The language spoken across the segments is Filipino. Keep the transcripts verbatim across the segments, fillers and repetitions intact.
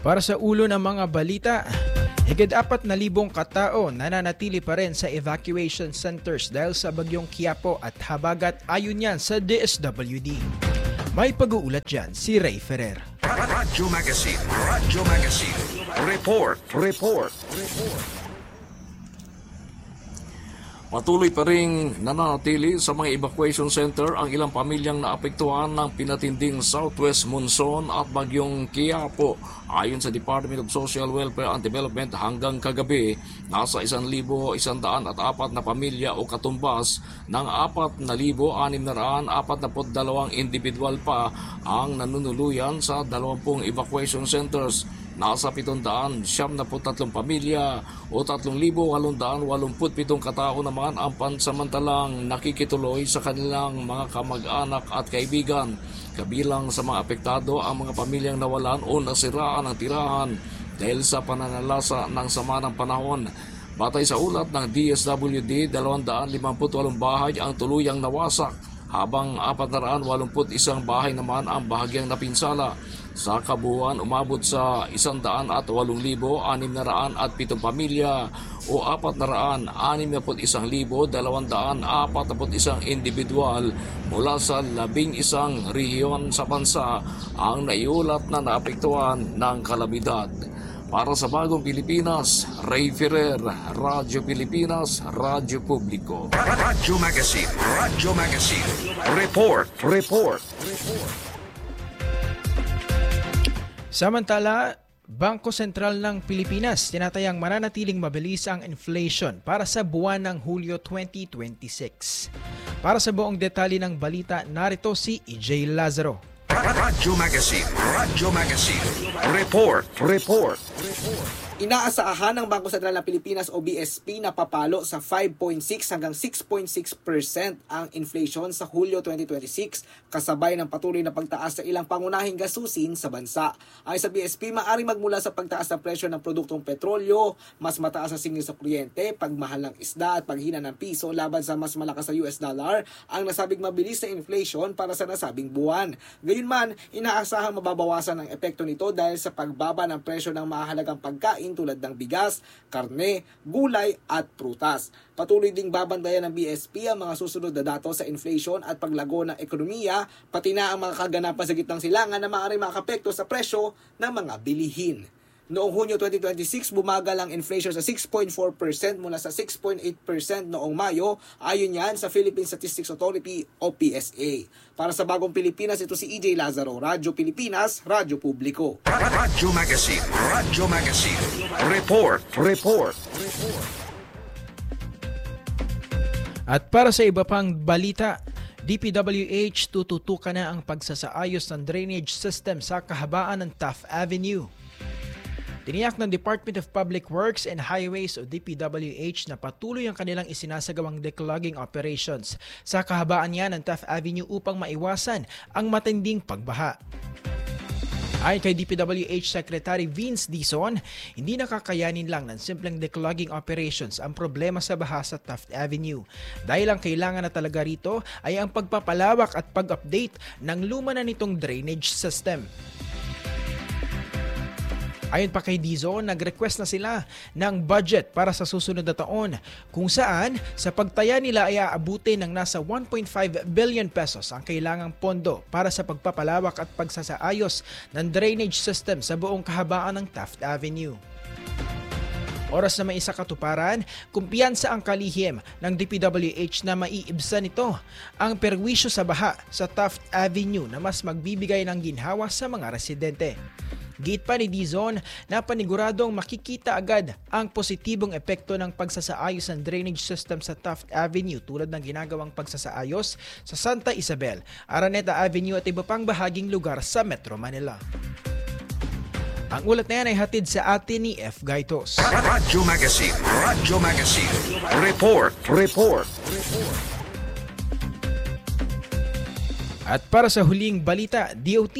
Para sa ulo ng mga balita, higit apat na libong katao nananatili pa rin sa evacuation centers dahil sa bagyong Quiapo at habagat ayon yan sa D S W D. May pag-uulat dyan si Ray Ferrer. Radyo Magazine, Radyo Magazine, Report, Report, Report. Patuloy pa rin nananatili sa mga evacuation center ang ilang pamilyang naapektuhan ng pinatinding southwest monsoon at bagyong Quiapo. Ayon sa Department of Social Welfare and Development, hanggang kagabi, nasa isang libo, isang daan at apat na pamilya o katumbas ng apat na libo, anim na raan, apat na pot dalawang individual pa ang nanunuluyan sa dalawampung evacuation centers. Nasa pitundaan siyam na tatlong pamilya o tatlong libo walundaan walumput pitong katao naman ang pansamantalang nakikituloy sa kanilang mga kamag-anak at kaibigan. Kabilang sa mga apektado ang mga pamilyang nawalan o nasiraan ng tirahan dahil sa pananalasa ng sama ng panahon. Batay sa ulat ng D S W D, dalawang daan limampu't walong bahay ang tuluyang nawasak, habang apat na raan walumput isang bahay naman ang bahagyang napinsala. Sa kabuuan, umabot sa isang daan at walong libo, anim na raan at pitong pamilya o apat na raan, anim na put isang libo, dalawang daan, apat na put isang individual mula sa labing isang rehiyon sa bansa ang naiulat na naapektuhan ng kalamidad. Para sa Bagong Pilipinas, Ray Ferrer, Radyo Pilipinas, Radyo Publiko. Radyo Magazine, Radyo Magazine, Report, Report, Report. Samantala, Bangko Sentral ng Pilipinas tinatayang mananatiling mabilis ang inflation para sa buwan ng Hulyo twenty twenty-six. Para sa buong detalye ng balita, narito si E J Lazaro. Radyo Magazine, Radyo Magazine, Report, Report, Report. Inaasahan ng Bangko Sentral ng Pilipinas o B S P na papalo sa five point six hanggang six point six percent ang inflation sa Hulyo twenty twenty-six, kasabay ng patuloy na pagtaas sa ilang pangunahing gastusin sa bansa. Ayon sa B S P, maaaring magmula sa pagtaas ng presyo ng produktong petrolyo, mas mataas na singil sa kuryente, pagmahal ng isda at paghina ng piso laban sa mas malakas na U S dollar ang nasabing mabilis na inflation para sa nasabing buwan. Gayunman, inaasahang mababawasan ang epekto nito dahil sa pagbaba ng presyo ng mahalagang pagkain tulad ng bigas, karne, gulay at prutas. Patuloy ding babantayan ng B S P ang mga susunod na datos sa inflation at paglago ng ekonomiya, pati na ang mga kaganapan sa gitnang silangan na maaaring makapekto sa presyo ng mga bilihin. Noong Hunyo twenty twenty-six, bumagal ang inflation sa six point four percent mula sa six point eight percent noong Mayo, ayon yan sa Philippine Statistics Authority o P S A. Para sa Bagong Pilipinas, ito si E J Lazaro, Radyo Pilipinas, Radyo Publiko. Radyo Magazine, Radyo Magazine, Report, Report, Report. At para sa iba pang balita, D P W H tututukan na ang pagsasaayos ng drainage system sa kahabaan ng Taft Avenue. Tiniyak ng Department of Public Works and Highways o D P W H na patuloy ang kanilang isinasagawang declogging operations sa kahabaan niya ng Taft Avenue upang maiwasan ang matinding pagbaha. Ayon kay D P W H Secretary Vince Dizon, hindi nakakayanin lang ng simpleng declogging operations ang problema sa baha sa Taft Avenue. Dahil ang kailangan na talaga rito ay ang pagpapalawak at pag-update ng luma na nitong drainage system. Ayon pa kay Dizon, nag-request na sila ng budget para sa susunod na taon kung saan sa pagtaya nila ay aabutin ng nasa one point five billion pesos ang kailangang pondo para sa pagpapalawak at pagsasaayos ng drainage system sa buong kahabaan ng Taft Avenue. Oras na may isa katuparan, kumpiyansa ang kalihim ng D P W H na maiibsan nito ang perwisyo sa baha sa Taft Avenue na mas magbibigay ng ginhawa sa mga residente. Git pa ni Dizon na paniguradong makikita agad ang positibong epekto ng pagsasaayos ng drainage system sa Taft Avenue tulad ng ginagawang pagsasaayos sa Santa Isabel, Araneta Avenue at iba pang bahaging lugar sa Metro Manila. Ang ulat na yan ay hatid sa atin ni F. Gaitos. Radyo Magazine, Radyo Magazine, Report, Report, Report. At para sa huling balita, D O T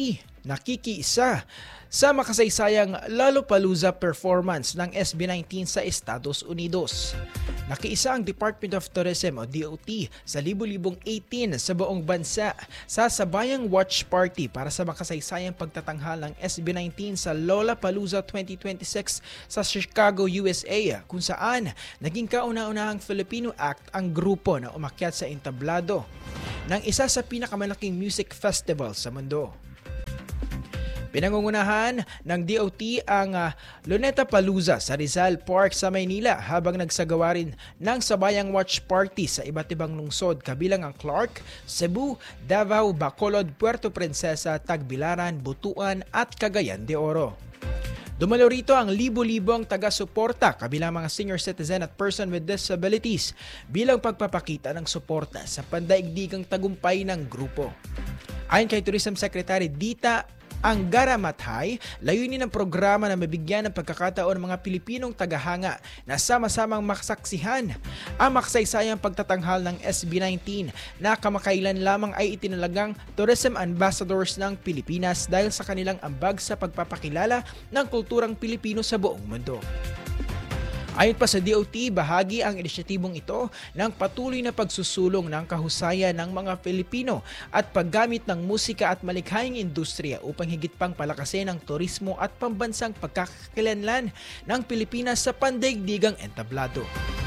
nakikiisa sa makasaysayang Lollapalooza performance ng S B nineteen sa Estados Unidos. Nakiisa ang Department of Tourism o D O T sa libu-libong eighteen sa buong bansa sa sabayang watch party para sa makasaysayang pagtatanghal ng S B nineteen sa Lollapalooza twenty twenty-six sa Chicago, U S A, kung saan naging kauna-unahang Filipino act ang grupo na umakyat sa entablado ng isa sa pinakamalaking music festival sa mundo. Pinangungunahan ng D O T ang uh, Lunetapalooza sa Rizal Park sa Maynila habang nagsagawa rin ng sabayang watch party sa iba't ibang lungsod kabilang ang Clark, Cebu, Davao, Bacolod, Puerto Princesa, Tagbilaran, Butuan at Cagayan de Oro. Dumalo rito ang libo-libong taga-suporta kabilang mga senior citizen at person with disabilities bilang pagpapakita ng suporta sa pandaigdigang tagumpay ng grupo. Ayon kay Tourism Secretary Dita ang Garamathay, layunin ng programa na mabigyan ng pagkakataon ng mga Pilipinong tagahanga na sama-samang makasaksihan ang makasaysayang pagtatanghal ng S B nineteen na kamakailan lamang ay itinalagang Tourism Ambassadors ng Pilipinas dahil sa kanilang ambag sa pagpapakilala ng kulturang Pilipino sa buong mundo. Ayon pa sa D O T, bahagi ang inisyatibong ito ng patuloy na pagsusulong ng kahusayan ng mga Pilipino at paggamit ng musika at malikhayang industriya upang higit pang palakasin ang turismo at pambansang pagkakakilanlan ng Pilipinas sa pandaigdigang entablado.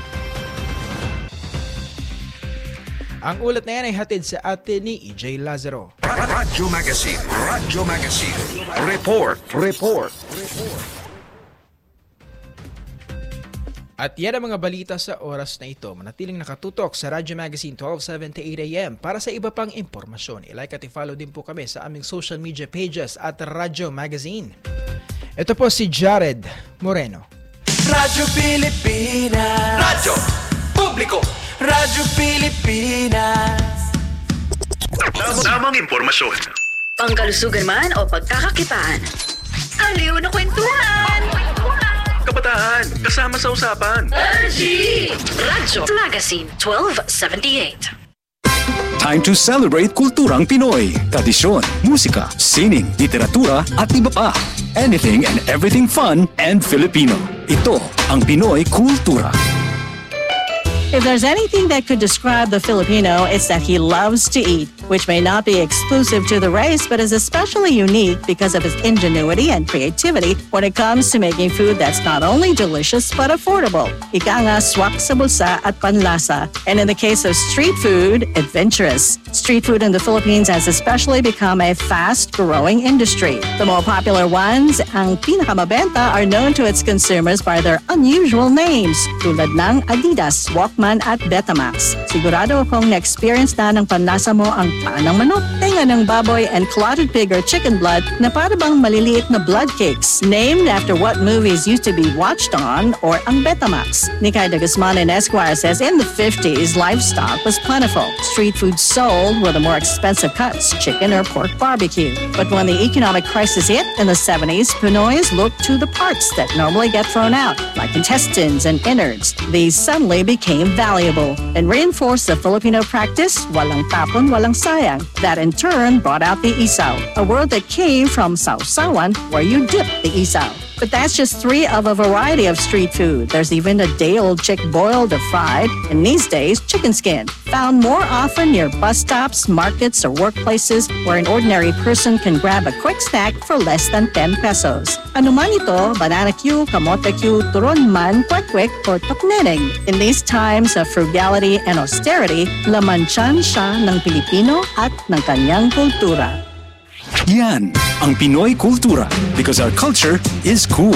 Ang ulat na yan ay hatid sa atin ni E J Lazaro. Radyo Magazine, Radyo Magazine. Report, report, report. At yan ang mga balita sa oras na ito. Manatiling nakatutok sa Radyo Magazine twelve seventy-eight A M para sa iba pang impormasyon. I-like at i-follow din po kami sa aming social media pages at Radyo Magazine. Ito po si Jared Moreno. Radyo Pilipinas. Radyo Publiko. Radyo Pilipinas. Tamang impormasyon. Pangkalusugan man o pagkakakitaan. Aliw na kwentuhan! Kabataan, kasama sa usapan. R G! Radyo Magazine twelve seventy-eight. Time to celebrate kulturang Pinoy. Tradisyon, musika, sining, literatura at iba pa. Anything and everything fun and Filipino. Ito ang Pinoy Kultura. If there's anything that could describe the Filipino, it's that he loves to eat, which may not be exclusive to the race, but is especially unique because of his ingenuity and creativity when it comes to making food that's not only delicious but affordable. Ika nga, swak sa bulsa at panlasa. And in the case of street food, adventurous. Street food in the Philippines has especially become a fast-growing industry. The more popular ones, ang pinakamabenta, are known to its consumers by their unusual names, tulad ng Adidas, Walkman at Betamax. Sigurado akong na-experience na ng panlasa mo ang paan ng manok, tenga ng baboy, and clotted pig or chicken blood na para bang maliliit na blood cakes, named after what movies used to be watched on, or ang Betamax. Nikay de Guzman and Esquire says in the fifties, livestock was plentiful. Street food sold were the more expensive cuts, chicken or pork barbecue. But when the economic crisis hit in the seventies, Pinoys looked to the parts that normally get thrown out, like intestines and innards. These suddenly became valuable and reinforced the Filipino practice, walang tapon, walang sayang. That in turn brought out the isaw, a word that came from sausawan, where you dip the isaw. But that's just three of a variety of street food. There's even a day-old chick boiled or fried, and these days, chicken skin, found more often near bus stops, markets, or workplaces where an ordinary person can grab a quick snack for less than ten pesos. Ano man ito, banana Q, kamote Q, turon man, kwek-kwek, or tokneneng. In these times of frugality and austerity, lamansyan siya ng Pilipino at ng kanyang kultura. Yan ang Pinoy Kultura because our culture is cool.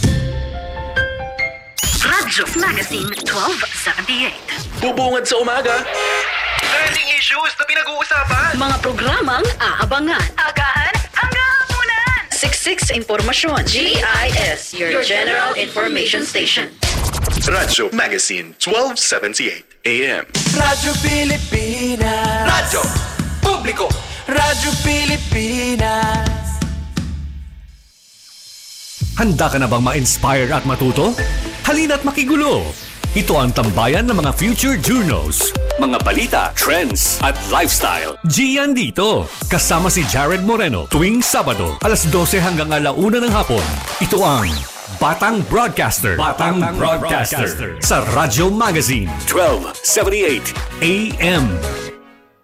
Radyo Magazine twelve seventy-eight. Bubungad sa umaga. Trending issues na pinag-uusapan. Mga programang aabangan. Agahan hanggang hapunan. Siksik sa impormasyon. G I S, your general information station. Radyo Magazine twelve seventy-eight A M. Radyo Pilipinas. Radyo Publiko. Radyo Pilipinas. Handa ka na bang ma-inspire at matuto? Halina't makigulo! Ito ang tambayan ng mga future journos, Mga balita, trends, at lifestyle. Gian dito. Kasama si Jared Moreno tuwing Sabado, alas dose hanggang alauna ng hapon. Ito ang Batang Broadcaster. Batang, Batang Broadcaster. Broadcaster. Sa Radyo Magazine. twelve seventy-eight A M.